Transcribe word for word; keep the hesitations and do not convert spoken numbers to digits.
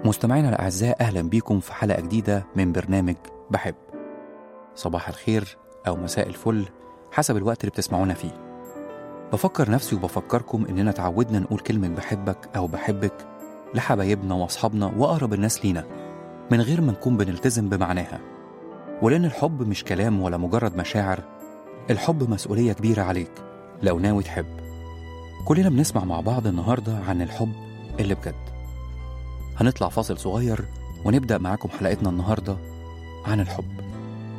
مستمعينا الأعزاء، أهلا بيكم في حلقة جديدة من برنامج بحب. صباح الخير أو مساء الفل حسب الوقت اللي بتسمعونا فيه. بفكر نفسي وبفكركم إننا تعودنا نقول كلمة بحبك أو بحبك لحبايبنا وأصحابنا وأقرب الناس لينا من غير ما نكون بنلتزم بمعناها، ولأن الحب مش كلام ولا مجرد مشاعر، الحب مسؤولية كبيرة عليك لو ناوي تحب. كلنا بنسمع مع بعض النهاردة عن الحب اللي بجد. هنطلع فاصل صغير ونبدأ معاكم حلقتنا النهاردة عن الحب.